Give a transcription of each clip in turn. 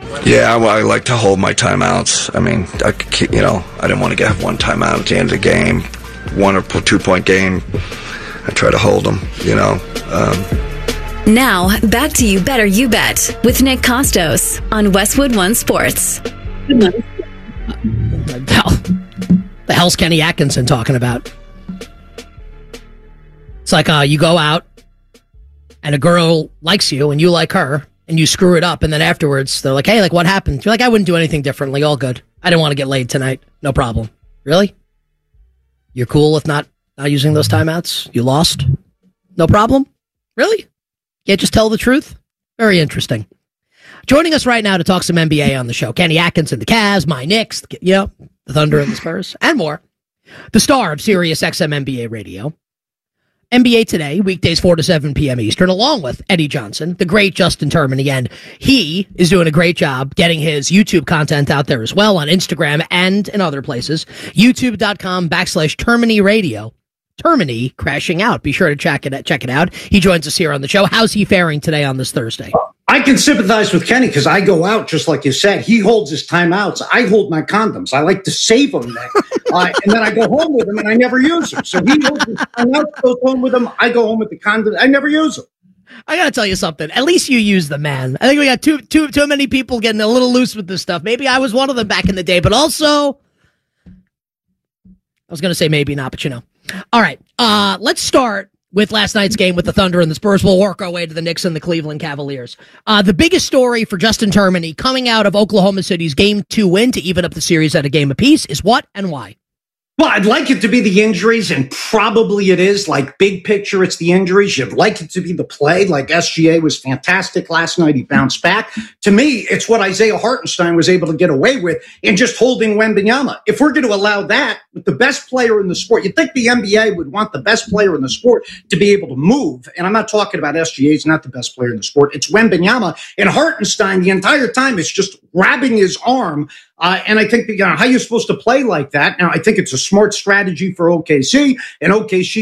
Yeah, well, I like to hold my timeouts. I mean, I didn't want to get one timeout at the end of the game, 1 or 2 point game. I try to hold them, Now, back to You Better You Bet with Nick Costos on Westwood One Sports. The hell's Kenny Atkinson talking about? It's like you go out and a girl likes you and you like her and you screw it up, and then afterwards they're like, hey, like, what happened? You're like, I wouldn't do anything differently. All good. I didn't want to get laid tonight. No problem. Really? You're cool with not using those timeouts? You lost? No problem? Really? Can't just tell the truth? Very interesting. Joining us right now to talk some NBA on the show, Kenny Atkinson, the Cavs, my Knicks, the Thunder and the Spurs, and more. The star of Sirius XM NBA Radio. NBA Today, weekdays 4 to 7 p.m. Eastern, along with Eddie Johnson, the great Justin Termini, and he is doing a great job getting his YouTube content out there as well on Instagram and in other places. YouTube.com/Termini Radio. Termini crashing out. Be sure to check it out. He joins us here on the show. How's he faring today on this Thursday? I can sympathize with Kenny because I go out just like you said. He holds his timeouts. I hold my condoms. I like to save them then. And then I go home with them and I never use them. So he holds his timeouts, goes home with them. I go home with the condoms. I never use them. I got to tell you something. At least you use them, man. I think we got too many people getting a little loose with this stuff. Maybe I was one of them back in the day, but also, I was going to say maybe not, but All right, let's start with last night's game with the Thunder and the Spurs. We'll work our way to the Knicks and the Cleveland Cavaliers. The biggest story for Justin Termini coming out of Oklahoma City's Game 2 win to even up the series at a game apiece is what and why? Well, I'd like it to be the injuries, and probably it is. Like, big picture, it's the injuries. You'd like it to be the play. Like, SGA was fantastic last night. He bounced back. To me, it's what Isaiah Hartenstein was able to get away with in just holding Wembanyama. If we're going to allow that with the best player in the sport, you'd think the NBA would want the best player in the sport to be able to move. And I'm not talking about SGA. He's not the best player in the sport. It's Wembanyama. And Hartenstein, the entire time, is just grabbing his arm. And I think how you're supposed to play like that. Now, I think it's a smart strategy for OKC, and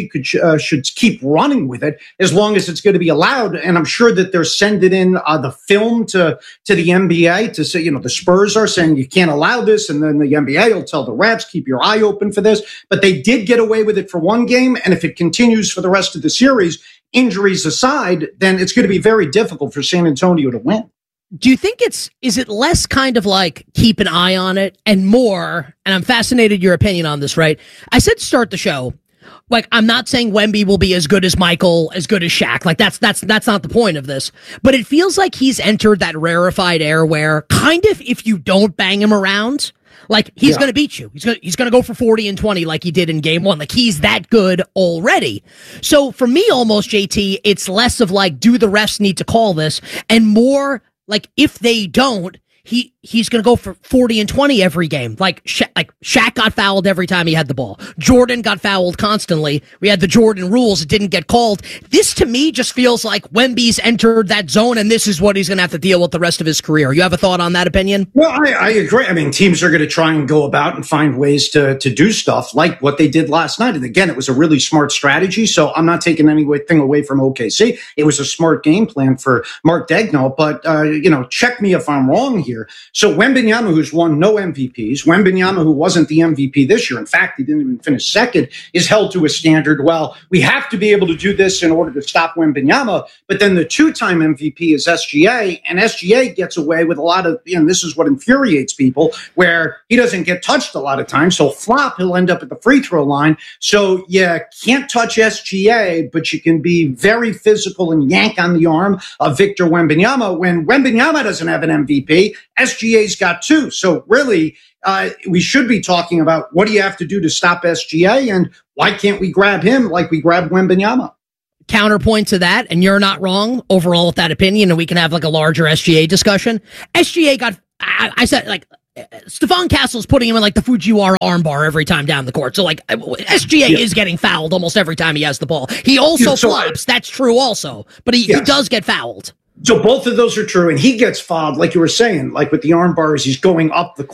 OKC should keep running with it as long as it's going to be allowed. And I'm sure that they're sending in the film to the NBA to say, the Spurs are saying you can't allow this, and then the NBA will tell the refs, keep your eye open for this. But they did get away with it for one game, and if it continues for the rest of the series, injuries aside, then it's going to be very difficult for San Antonio to win. Do you think is it less kind of like keep an eye on it and more, and I'm fascinated your opinion on this, right? I said start the show, like, I'm not saying Wemby will be as good as Michael, as good as Shaq. Like, that's not the point of this. But it feels like he's entered that rarefied air where kind of if you don't bang him around, like, he's going to beat you. He's going to go for 40 and 20 like he did in game 1. Like, he's that good already. So for me, almost, JT, it's less of like, do the refs need to call this, and more like, if they don't, he's going to go for 40 and 20 every game. Like Shaq got fouled every time he had the ball. Jordan got fouled constantly. We had the Jordan rules. It didn't get called. This, to me, just feels like Wemby's entered that zone, and this is what he's going to have to deal with the rest of his career. You have a thought on that opinion? Well, I agree. I mean, teams are going to try and go about and find ways to do stuff like what they did last night. And again, it was a really smart strategy. So I'm not taking anything away from OKC. It was a smart game plan for Mark Daigneault. But, check me if I'm wrong here. So Wembanyama, who's won no MVPs, Wembanyama, who wasn't the MVP this year, in fact, he didn't even finish second, is held to a standard. Well, we have to be able to do this in order to stop Wembanyama. But then the two-time MVP is SGA, and SGA gets away with a lot of, this is what infuriates people, where he doesn't get touched a lot of times. So flop, he'll end up at the free throw line. So you can't touch SGA, but you can be very physical and yank on the arm of Victor Wembanyama. When Wembanyama doesn't have an MVP, SGA's got 2. So really, we should be talking about what do you have to do to stop SGA, and why can't we grab him like we grabbed Wembanyama? Counterpoint to that, and you're not wrong overall with that opinion, and we can have like a larger SGA discussion. SGA got, I said, like, Stephon Castle's putting him in like the Fujiwara armbar every time down the court. So like SGA is getting fouled almost every time he has the ball. He also flops. That's true also, but he does get fouled. So both of those are true, and he gets fouled, like you were saying, like with the arm bars, he's going up the court.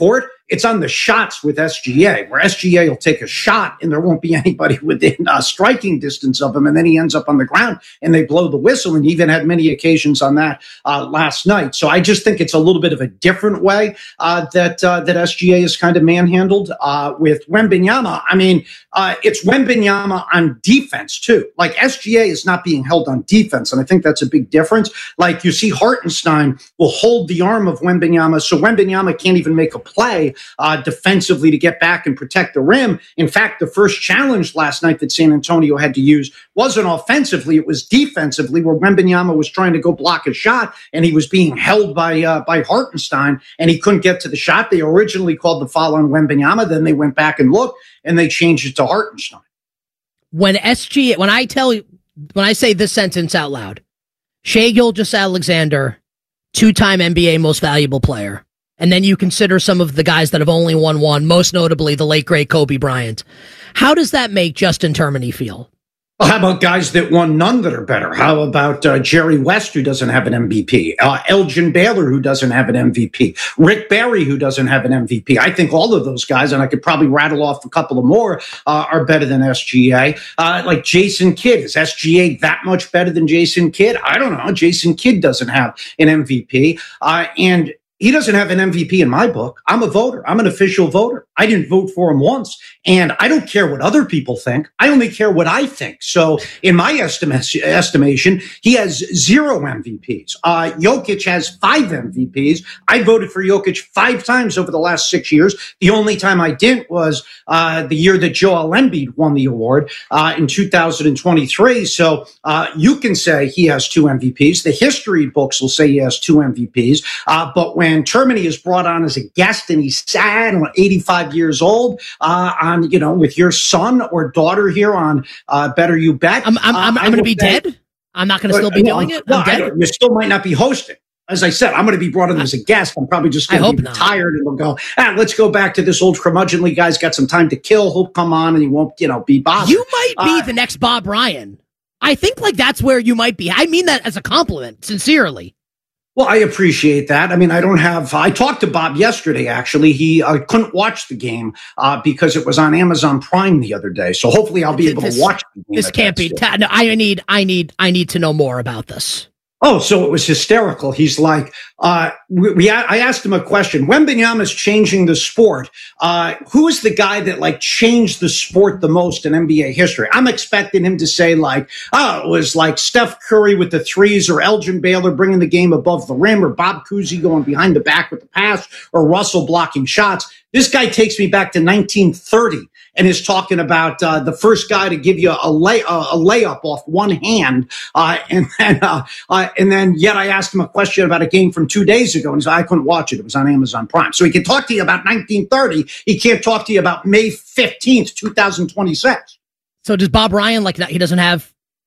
it's on the shots with SGA, where SGA will take a shot and there won't be anybody within striking distance of him, and then he ends up on the ground and they blow the whistle, and he even had many occasions on that last night. So I just think it's a little bit of a different way that SGA is kind of manhandled with Wembanyama. I mean, it's Wembanyama on defense too. Like SGA is not being held on defense, and I think that's a big difference. Like you see Hartenstein will hold the arm of Wembanyama, so Wembanyama can't even make a play defensively to get back and protect the rim. In fact, the first challenge last night that San Antonio had to use wasn't offensively, it was defensively, where Wembanyama was trying to go block a shot and he was being held by Hartenstein and he couldn't get to the shot. They originally called the foul on Wembanyama, then they went back and looked and they changed it to Hartenstein. When I say this sentence out loud, Shai Gilgeous-Alexander, 2-time NBA most valuable player, and then you consider some of the guys that have only won one, most notably the late, great Kobe Bryant. How does that make Justin Termini feel? Well, how about guys that won none that are better? How about Jerry West, who doesn't have an MVP? Elgin Baylor, who doesn't have an MVP? Rick Barry, who doesn't have an MVP? I think all of those guys, and I could probably rattle off a couple of more, are better than SGA. Like Jason Kidd. Is SGA that much better than Jason Kidd? I don't know. Jason Kidd doesn't have an MVP. And he doesn't have an MVP in my book. I'm a voter. I'm an official voter. I didn't vote for him once. And I don't care what other people think. I only care what I think. So in my estimation, he has 0 MVPs. Jokic has 5 MVPs. I voted for Jokic 5 times over the last 6 years. The only time I didn't was the year that Joel Embiid won the award in 2023. So you can say he has 2 MVPs. The history books will say he has 2 MVPs. But when Termini is brought on as a guest and he's sad and 85 years old on, with your son or daughter here on Better You Bet. I'm going to be dead. I'm not going to still be doing it. I'm dead. You still might not be hosting. As I said, I'm going to be brought in as a guest. I'm probably just going to be tired and we'll go, let's go back to this old curmudgeonly guy's got some time to kill. He'll come on and he won't, be bothered. You might be the next Bob Ryan. I think that's where you might be. I mean that as a compliment, sincerely. Well, I appreciate that. I mean, I talked to Bob yesterday, actually. He couldn't watch the game because it was on Amazon Prime the other day. So hopefully I'll be able to watch the game. This can't be. No, I need to know more about this. Oh, so it was hysterical. He's like, I asked him a question. Wembanyama's changing the sport. Who is the guy that changed the sport the most in NBA history? I'm expecting him to say it was like Steph Curry with the threes, or Elgin Baylor bringing the game above the rim, or Bob Cousy going behind the back with the pass, or Russell blocking shots. This guy takes me back to 1930 and is talking about the first guy to give you a layup off one hand. And then yet I asked him a question about a game from 2 days ago, and he said, I couldn't watch it. It was on Amazon Prime. So he can talk to you about 1930. He can't talk to you about May 15th, 2026. So does Bob Ryan, he doesn't know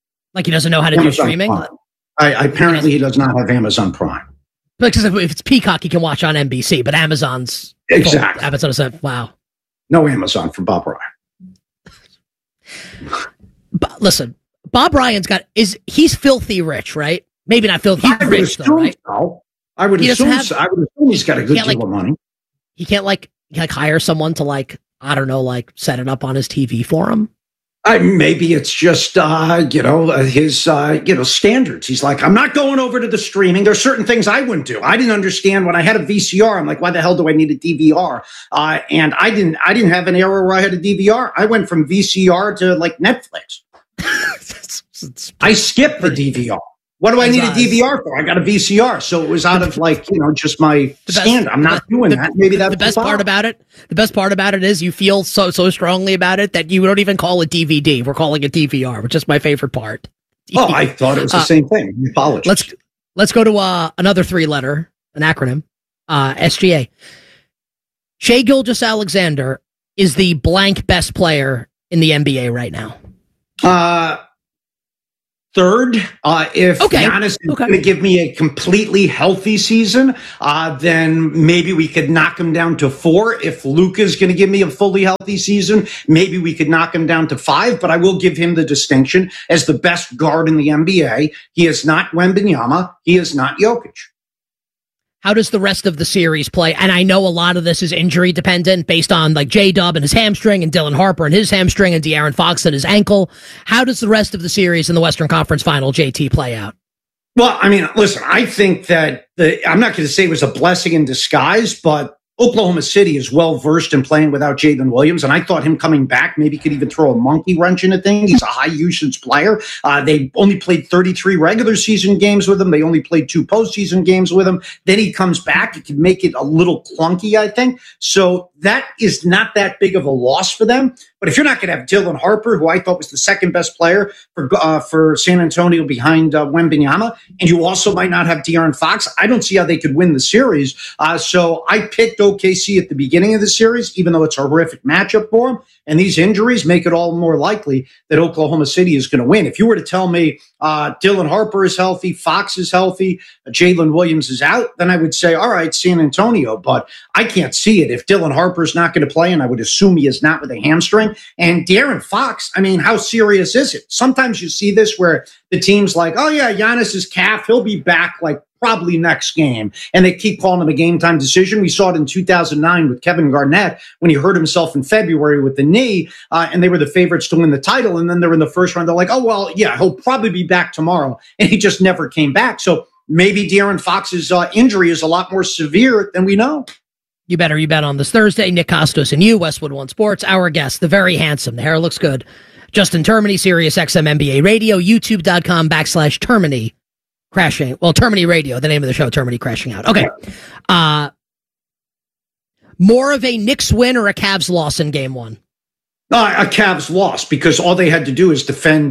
how to do streaming? Apparently he does not have Amazon Prime. Because if it's Peacock, he can watch on NBC, but Amazon's... Exactly. Amazon said, wow. No Amazon for Bob Ryan. But listen, Bob Ryan's he's filthy rich, right? Maybe not filthy rich, though, right? So. I would assume he's got a good deal of money. He can't hire someone to set it up on his TV for him. Maybe it's just, his, standards. He's like, I'm not going over to the streaming. There's certain things I wouldn't do. I didn't understand when I had a VCR. I'm like, why the hell do I need a DVR? And I didn't have an era where I had a DVR. I went from VCR to Netflix. I skipped the DVR. What do I need a DVR for? I got a VCR, so it was out of just my standard. I'm not doing that. Maybe that's the best part about it. The best part about it is you feel so strongly about it that you don't even call it DVD. We're calling it DVR, which is my favorite part. Oh, I thought it was the same thing. Apologies. Let's go to another 3-letter, an acronym. SGA. Shai Gilgeous-Alexander is the blank best player in the NBA right now. Third, if Giannis is going to give me a completely healthy season, then maybe we could knock him down to 4. If Luka is going to give me a fully healthy season, maybe we could knock him down to 5. But I will give him the distinction as the best guard in the NBA. He is not Wembanyama. He is not Jokic. How does the rest of the series play? And I know a lot of this is injury dependent based on like J-Dub and his hamstring and Dylan Harper and his hamstring and De'Aaron Fox and his ankle. How does the rest of the series in the Western Conference Final, JT, play out? Well, I mean, listen, I think that I'm not going to say it was a blessing in disguise, but Oklahoma City is well versed in playing without Jalen Williams, and I thought him coming back maybe could even throw a monkey wrench in a thing. He's a high usage player. They only played 33 regular season games with him. They only played 2 postseason games with him. Then he comes back. It could make it a little clunky, I think. So that is not that big of a loss for them. But if you're not going to have Dylan Harper, who I thought was the second best player for San Antonio behind Wembanyama, and you also might not have De'Aaron Fox, I don't see how they could win the series. So I picked OKC at the beginning of the series, even though it's a horrific matchup for them. And these injuries make it all more likely that Oklahoma City is going to win. If you were to tell me Dylan Harper is healthy, Fox is healthy, Jalen Williams is out, then I would say, all right, San Antonio. But I can't see it. If Dylan Harper is not going to play, and I would assume he is not with a hamstring, and De'Aaron Fox, I mean, how serious is it? Sometimes you see this where the team's like, oh, yeah, Giannis's calf, he'll be back like probably next game. And they keep calling him a game time decision. We saw it in 2009 with Kevin Garnett when he hurt himself in February with the knee, and they were the favorites to win the title. And then they're in the first round. They're like, oh, well, yeah, he'll probably be back tomorrow. And he just never came back. So maybe De'Aaron Fox's injury is a lot more severe than we know. You bet on this Thursday. Nick Costos and you, Westwood One Sports. Our guest, the very handsome, the hair looks good, Justin Termini, Sirius XM NBA Radio, youtube.com/Termini crashing. Well, Termini Radio, the name of the show, Termini crashing out. Okay. More of a Knicks win or a Cavs loss in game 1? A Cavs loss, because all they had to do is defend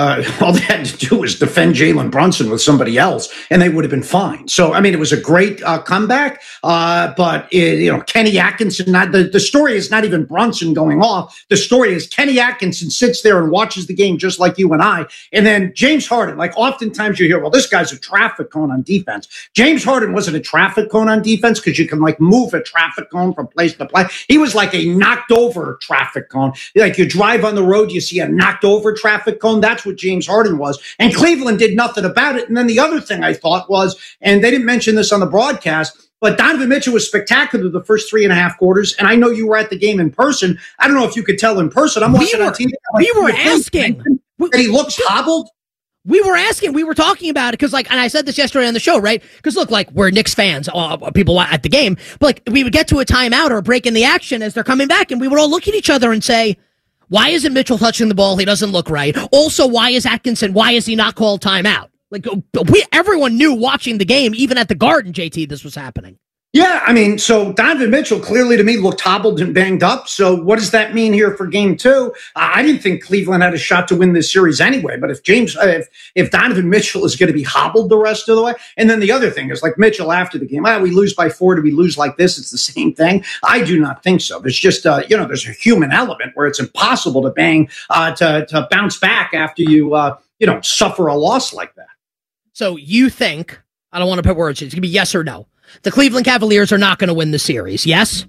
Jalen Brunson with somebody else, and they would have been fine. So, I mean, it was a great comeback, but Kenny Atkinson. The story is not even Brunson going off. The story is Kenny Atkinson sits there and watches the game just like you and I, and then James Harden. Like oftentimes you hear, well, this guy's a traffic cone on defense. James Harden wasn't a traffic cone on defense because you can like move a traffic cone from place to place. He was like a knocked over traffic cone. Like you drive on the road, you see a knocked over traffic cone. That's what James Harden was. And Cleveland did nothing about it. And then the other thing I thought was, and they didn't mention this on the broadcast, but Donovan Mitchell was spectacular the first 3.5 quarters. And I know you were at the game in person. I don't know if you could tell in person. I'm watching on TV. We were asking. And he looks hobbled. We were talking about it because, like, and I said this yesterday on the show, right? Because look, like, we're Knicks fans, people at the game, but like, we would get to a timeout or a break in the action as they're coming back, and we would all look at each other and say, why isn't Mitchell touching the ball? He doesn't look right. Also, why is he not called timeout? Like, everyone knew watching the game, even at the Garden, JT, this was happening. Yeah, I mean, so Donovan Mitchell clearly to me looked hobbled and banged up. So what does that mean here for game 2? I didn't think Cleveland had a shot to win this series anyway. But if Donovan Mitchell is going to be hobbled the rest of the way, and then the other thing is like Mitchell after the game, we lose by 4. Do we lose like this? It's the same thing. I do not think so. There's just there's a human element where it's impossible to to bounce back after you suffer a loss like that. So you think, I don't want to put words in, it's going to be yes or no, the Cleveland Cavaliers are not going to win the series, yes?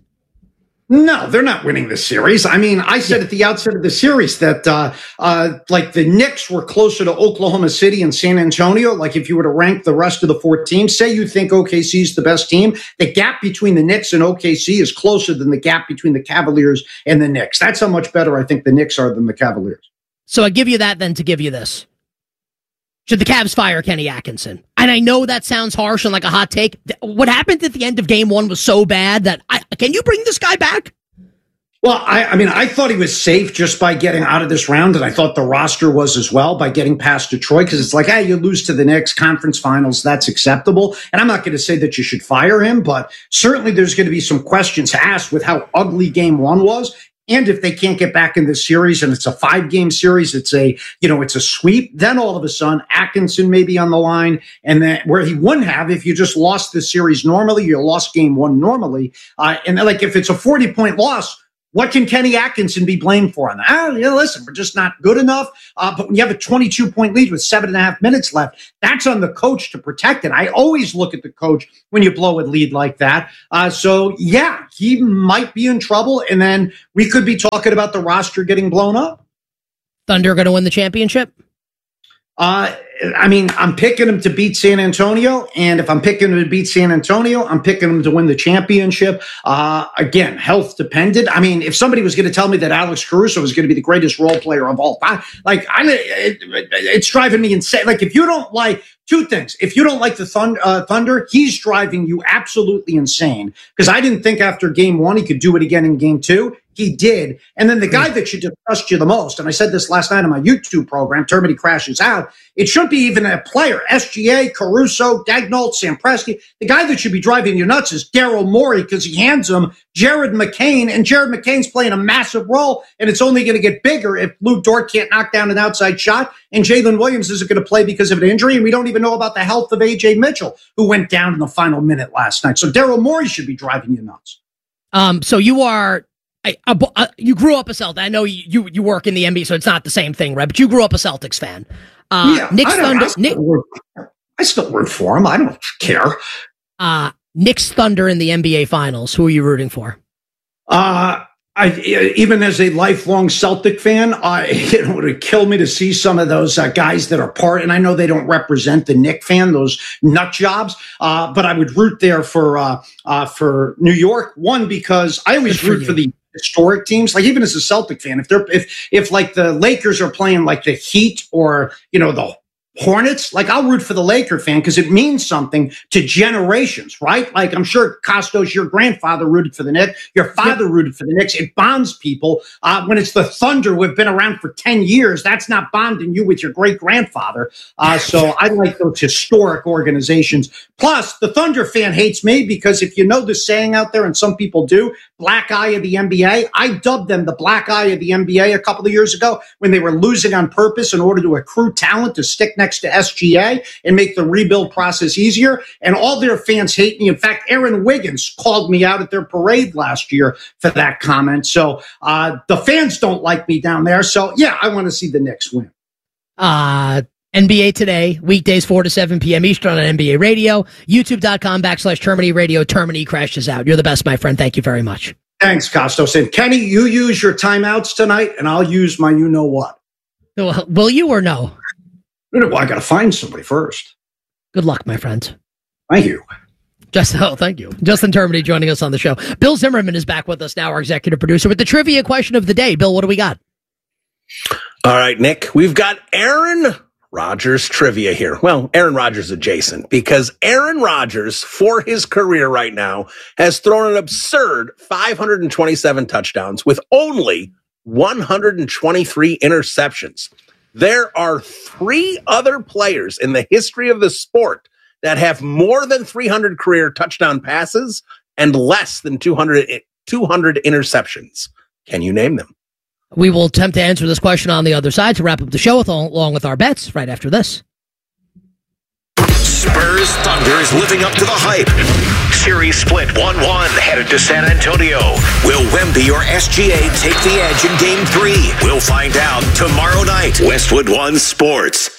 No, they're not winning the series. I mean, I said at the outset of the series that like the Knicks were closer to Oklahoma City and San Antonio. Like if you were to rank the rest of the 4 teams, say you think OKC is the best team, the gap between the Knicks and OKC is closer than the gap between the Cavaliers and the Knicks. That's how much better I think the Knicks are than the Cavaliers. So I give you that then to give you this. Should the Cavs fire Kenny Atkinson? And I know that sounds harsh and like a hot take. What happened at the end of game 1 was so bad that can you bring this guy back? Well, I mean, I thought he was safe just by getting out of this round, and I thought the roster was as well by getting past Detroit, because it's like, hey, you lose to the Knicks, conference finals, that's acceptable. And I'm not going to say that you should fire him, but certainly there's going to be some questions asked with how ugly game 1 was. And if they can't get back in this series and it's a 5-game series, it's a sweep, then all of a sudden Atkinson may be on the line, and then where he wouldn't have if you just lost the series normally, you lost game 1 normally. And then, like if it's a 40-point loss, what can Kenny Atkinson be blamed for on that? Listen, we're just not good enough. But when you have a 22-point lead with 7.5 minutes left, that's on the coach to protect it. I always look at the coach when you blow a lead like that. So, yeah, he might be in trouble. And then we could be talking about the roster getting blown up. Thunder going to win the championship? I mean, I'm picking them to beat San Antonio, and if I'm picking them to beat San Antonio, I'm picking them to win the championship. Again, health dependent. I mean, if somebody was going to tell me that Alex Caruso was going to be the greatest role player of all time, it's driving me insane. Like, if you don't like two things, if you don't like the Thunder, he's driving you absolutely insane. Because I didn't think after game one he could do it again in game two. He did. And then the guy that should disgust you the most, and I said this last night on my YouTube program, Termini Crashes Out, it shouldn't be even a player. SGA, Caruso, Daigneault, Sam Presti. The guy that should be driving you nuts is Daryl Morey, because he hands him Jared McCain, and Jared McCain's playing a massive role, and it's only going to get bigger if Lou Dort can't knock down an outside shot, and Jalen Williams isn't going to play because of an injury, and we don't even know about the health of A.J. Mitchell, who went down in the final minute last night. So Daryl Morey should be driving you nuts. So you are... you grew up a Celtic. I know you work in the NBA, so it's not the same thing, right? But you grew up a Celtics fan. Knicks Thunder. I still root for him. I don't care. Knicks Thunder in the NBA Finals. Who are you rooting for? Even as a lifelong Celtic fan, it would kill me to see some of those guys that are part. And I know they don't represent the Knick fan, those nut jobs. But I would root there for New York. One, because I always root for the historic teams. Like, even as a Celtic fan, if like the Lakers are playing like the Heat or, the Hornets, like, I'll root for the Laker fan because it means something to generations, right? Like, I'm sure, Costos, your grandfather rooted for the Knicks. Your father rooted for the Knicks. It bonds people. When it's the Thunder, who have been around for 10 years, that's not bonding you with your great-grandfather. So I like those historic organizations. Plus, the Thunder fan hates me because if you know the saying out there, and some people do, black eye of the NBA, I dubbed them the black eye of the NBA a couple of years ago when they were losing on purpose in order to accrue talent to stick next to SGA and make the rebuild process easier. And all their fans hate me. In fact, Aaron Wiggins called me out at their parade last year for that comment. So the fans don't like me down there. So, yeah, I want to see the Knicks win. NBA Today, weekdays 4 to 7 p.m. Eastern on NBA Radio, youtube.com/Termini Radio. Termini Crashes Out. You're the best, my friend. Thank you very much. Thanks, Costos. And Kenny, you use your timeouts tonight, and I'll use my you-know-what. Will you or no? Well, I got to find somebody first. Good luck, my friend. Thank you. Thank you. Justin Termini joining us on the show. Bill Zimmerman is back with us now, our executive producer, with the trivia question of the day. Bill, what do we got? All right, Nick, we've got Aaron Rodgers trivia here. Well, Aaron Rodgers adjacent, because Aaron Rodgers, for his career right now, has thrown an absurd 527 touchdowns with only 123 interceptions. There are 3 other players in the history of the sport that have more than 300 career touchdown passes and less than 200 interceptions. Can you name them? We will attempt to answer this question on the other side to wrap up the show along with our bets right after this. Spurs Thunder is living up to the hype. Series split 1-1 headed to San Antonio. Will Wemby or SGA take the edge in Game 3? We'll find out tomorrow night. Westwood One Sports.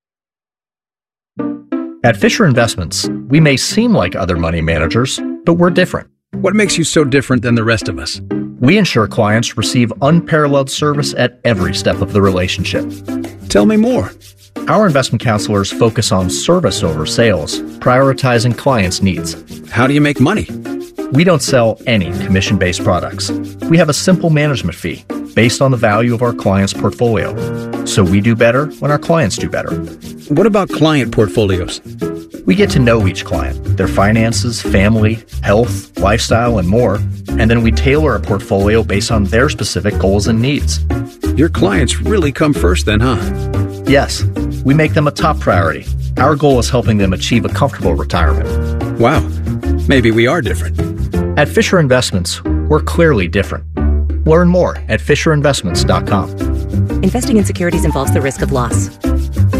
At Fisher Investments, we may seem like other money managers, but we're different. What makes you so different than the rest of us? We ensure clients receive unparalleled service at every step of the relationship. Tell me more. Our investment counselors focus on service over sales, prioritizing clients' needs. How do you make money? We don't sell any commission-based products. We have a simple management fee based on the value of our client's portfolio. So we do better when our clients do better. What about client portfolios? We get to know each client, their finances, family, health, lifestyle, and more, and then we tailor a portfolio based on their specific goals and needs. Your clients really come first then, huh? Yes, we make them a top priority. Our goal is helping them achieve a comfortable retirement. Wow, maybe we are different. At Fisher Investments, we're clearly different. Learn more at FisherInvestments.com. Investing in securities involves the risk of loss.